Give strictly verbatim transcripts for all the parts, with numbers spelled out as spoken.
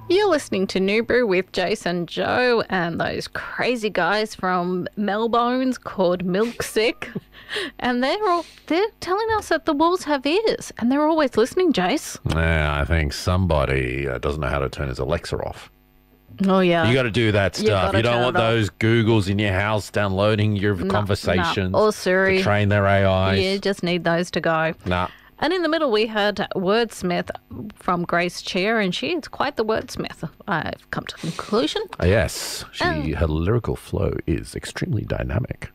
You're listening to New Brew with Jason Joe and those crazy guys from Melbourne called Milk Sick. And they're all, they're telling us that the walls have ears, and they're always listening, Jace. Yeah, I think somebody uh, doesn't know how to turn his Alexa off. Oh, yeah. You got to do that You stuff. gotta You, don't turn want it off. those Googles in your house downloading your No, conversations no. Or Siri. to train their A Is. You just need those to go. Nah. And in the middle, we had Wordsmith from Grace Cheer, and she is quite the wordsmith. I've come to the conclusion. Uh, yes, she, Oh. her lyrical flow is extremely dynamic.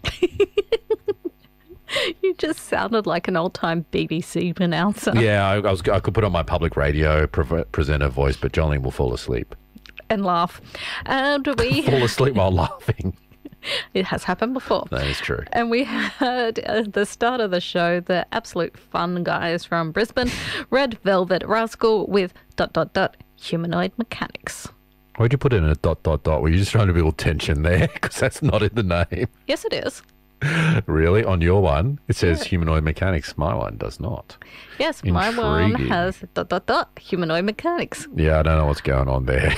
You just sounded like an old-time B B C announcer. Yeah, I, I was. I could put on my public radio pre- presenter voice, but Jolene will fall asleep. And laugh. And we... Fall asleep while laughing. It has happened before. That is true. And we had at the start of the show the absolute fun guys from Brisbane, Red Velvet Rascal with dot dot dot humanoid mechanics. Why'd you put in a dot dot dot? Were you just trying to build tension there? Because that's not in the name. Yes, it is. Really? On your one, it says humanoid mechanics. My one does not. Yes, my one Intriguing. has dot dot dot humanoid mechanics. Yeah, I don't know what's going on there.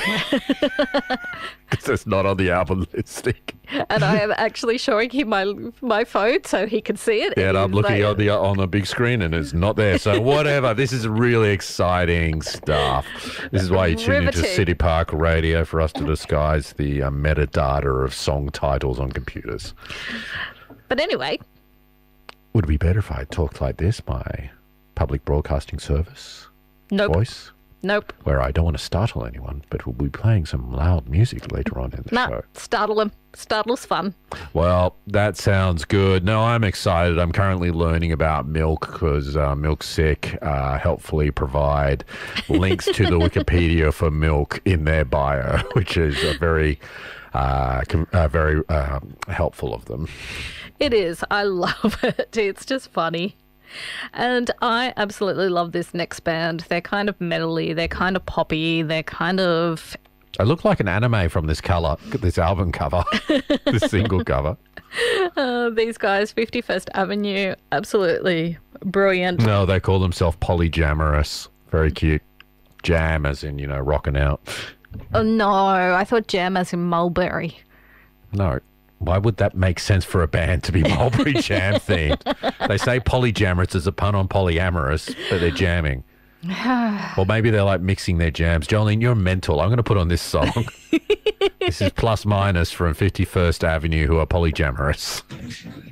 Because it's not on the album listing. And I am actually showing him my my phone so he can see it. Yeah, and I'm he's looking like- on the on the big screen and it's not there. So whatever. This is really exciting stuff. This is why you tune into Riveting. City Park Radio, for us to disguise the uh, metadata of song titles on computers. But anyway, Would it be better if I talked like this, my public broadcasting service nope, voice, nope, where I don't want to startle anyone, but we'll be playing some loud music later on in the no, show. startle him. Startle's fun. Well, that sounds good. No, I'm excited. I'm currently learning about milk because uh, Milk Sick uh, helpfully provide links to the Wikipedia for milk in their bio, which is a very, uh, com- uh, very uh, helpful of them. It is. I love it. It's just funny. And I absolutely love this next band. They're kind of metally, they're kind of poppy, they're kind of... I look like an anime from this color, this album cover, this single cover. Uh, these guys, fifty-first Avenue, absolutely brilliant. No, they call themselves Polyjamorous. Very cute. Jam as in, you know, rocking out. Oh, no, I thought jam as in mulberry. No. Why would that make sense for a band to be Mulberry Jam themed? They say polyjamorous as a pun on polyamorous, but they're jamming. Or maybe they're like mixing their jams. Jolene, you're mental. I'm going to put on this song. This is Plus Minus from fifty-first Avenue, who are polyjamorous.